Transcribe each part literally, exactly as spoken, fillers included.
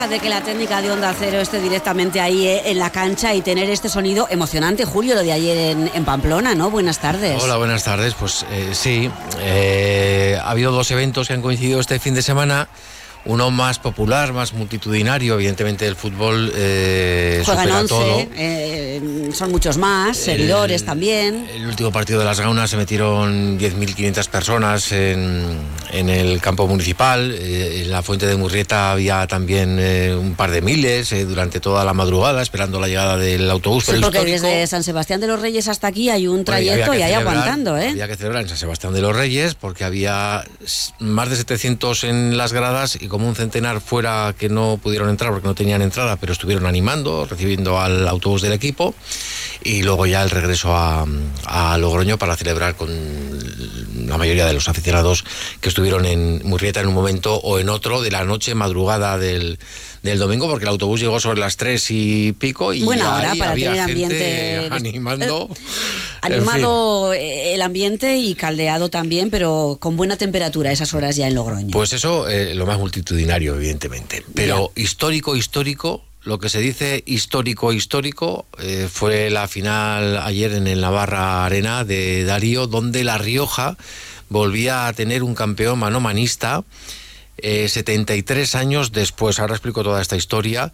De que la técnica de Onda Cero esté directamente ahí eh, en la cancha y tener este sonido emocionante, Julio, lo de ayer en, en Pamplona, ¿no? Buenas tardes. Hola, buenas tardes. Pues eh, sí, eh, ha habido dos eventos que han coincidido este fin de semana. Uno más popular, más multitudinario, evidentemente el fútbol eh, Juegan supera once, todo. Eh, son muchos más, seguidores el, también. El último partido de las Gaunas se metieron diez mil quinientas personas en, en el campo municipal. Eh, en la Fuente de Murrieta había también eh, un par de miles eh, durante toda la madrugada esperando la llegada del autobús. Sí, pero porque histórico, desde San Sebastián de los Reyes hasta aquí hay un trayecto bueno, y, y ahí celebrar, aguantando, ¿eh? Había que celebrar en San Sebastián de los Reyes porque había más de setecientos en las gradas y como un centenar fuera que no pudieron entrar porque no tenían entrada, pero estuvieron animando, recibiendo al autobús del equipo, y luego ya el regreso a, a Logroño para celebrar con la mayoría de los aficionados que estuvieron en Murrieta en un momento o en otro de la noche, madrugada del, del domingo, porque el autobús llegó sobre las tres y pico y buena hora para había tener gente ambiente animando. Eh, animado en fin. El ambiente y caldeado también, pero con buena temperatura a esas horas ya en Logroño. Pues eso, eh, lo más multitudinario, evidentemente. Pero ya. histórico, histórico, lo que se dice histórico, histórico, eh, fue la final ayer en el Navarra Arena de Darío, donde La Rioja volvía a tener un campeón manomanista eh, setenta y tres años después. Ahora explico toda esta historia.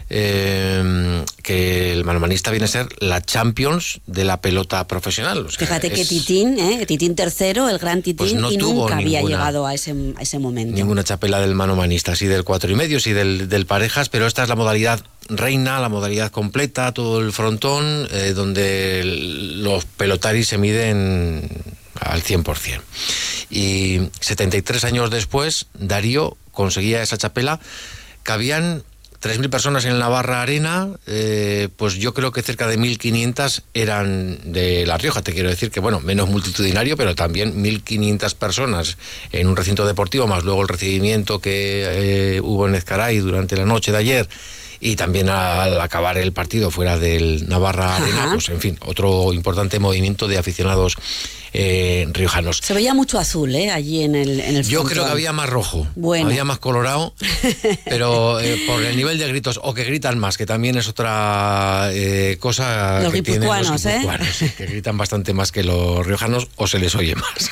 Eh, que el manomanista viene a ser la Champions de la pelota profesional. O sea, fíjate es, que Titín, ¿eh? Titín tercero, el gran Titín, pues no y nunca había ninguna, llegado a ese, a ese momento. Ninguna chapela del manomanista, sí del cuatro y medio, sí del, del parejas, pero esta es la modalidad reina, la modalidad completa, todo el frontón, eh, donde los pelotaris se miden al cien por ciento. Y setenta y tres años después, Darío conseguía esa chapela. Cabían tres mil personas en la Navarra Arena, eh, pues yo creo que cerca de mil quinientas eran de La Rioja. Te quiero decir que, bueno, menos multitudinario, pero también mil quinientas personas en un recinto deportivo, más luego el recibimiento que eh, hubo en Ezcaray durante la noche de ayer, y también al acabar el partido fuera del Navarra Arena. Ajá. Pues en fin, otro importante movimiento de aficionados eh, riojanos. Se veía mucho azul, ¿eh? Allí en el en el Yo frontón. creo que había más rojo, bueno. había más colorado, pero eh, por el nivel de gritos, o que gritan más, que también es otra eh, cosa los que tienen los guipuzcoanos, ¿eh? Que gritan bastante más que los riojanos, o se les oye más.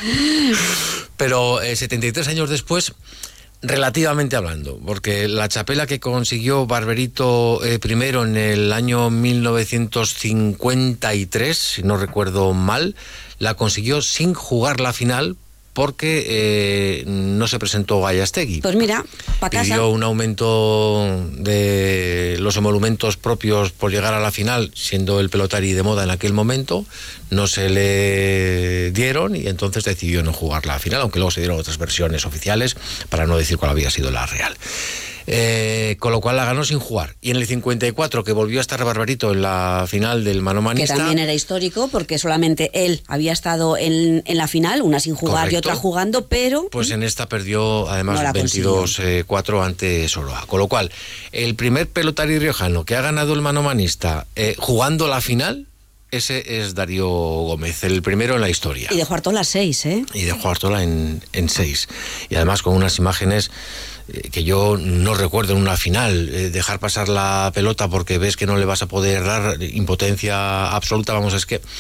Pero eh, setenta y tres años después, relativamente hablando, porque la chapela que consiguió Barberito eh, primero en el año mil novecientos cincuenta y tres, si no recuerdo mal, la consiguió sin jugar la final porque eh, no se presentó Gallastegui. Pues mira, para casa. Pidió un aumento de los emolumentos propios por llegar a la final, siendo el pelotari de moda en aquel momento, no se le dieron y entonces decidió no jugar la final, aunque luego se dieron otras versiones oficiales, para no decir cuál había sido la real. Eh, con lo cual la ganó sin jugar. Y en el cincuenta y cuatro, que volvió a estar Barberito en la final del manomanista, que también era histórico porque solamente él había estado en, en la final, una sin jugar. Correcto. Y otra jugando, pero pues en esta perdió además no veintidós cuatro ante Soroa. Con lo cual, el primer pelotari riojano que ha ganado el manomanista eh, jugando la final, ese es Darío Gómez, el primero en la historia. Y dejó Artola seis, ¿eh? Y dejó Artola en, en seis. Y además con unas imágenes eh, que yo no recuerdo en una final. Eh, dejar pasar la pelota porque ves que no le vas a poder dar, impotencia absoluta. Vamos, es que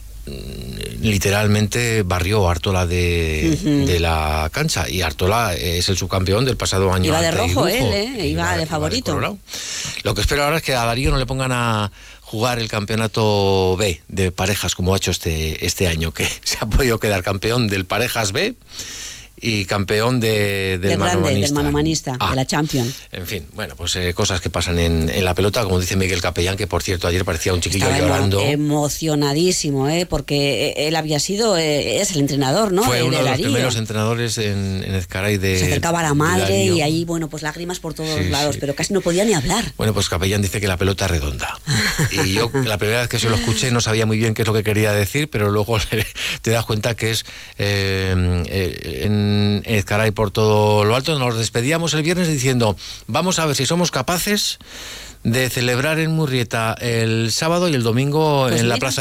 literalmente barrió Artola de, uh-huh. de la cancha, y Artola es el subcampeón del pasado año. Iba de rojo él, ¿eh? Iba, iba de favorito. Iba de Lo que espero ahora es que a Darío no le pongan a jugar el campeonato B de parejas como ha hecho este, este año, que se ha podido quedar campeón del parejas B y campeón de, del, del manomanista. Grande, del manomanista, ah, de la Champions. En fin, bueno, pues eh, cosas que pasan en, en la pelota, como dice Miguel Capellán, que por cierto ayer parecía un chiquillo Estaba llorando. Emocionadísimo, ¿eh? Porque él había sido, eh, es el entrenador, ¿no? Fue de, uno de, de los Darío. primeros entrenadores en, en Ezcaray de Se acercaba a la madre Darío. Y ahí, bueno, pues lágrimas por todos sí, lados, sí. pero casi no podía ni hablar. Bueno, pues Capellán dice que la pelota es redonda. Y yo la primera vez que se lo escuché no sabía muy bien qué es lo que quería decir, pero luego te das cuenta que es eh, eh, en Ezcaray por todo lo alto. Nos despedíamos el viernes diciendo, vamos a ver si somos capaces de celebrar en Murrieta el sábado y el domingo pues en mira. la plaza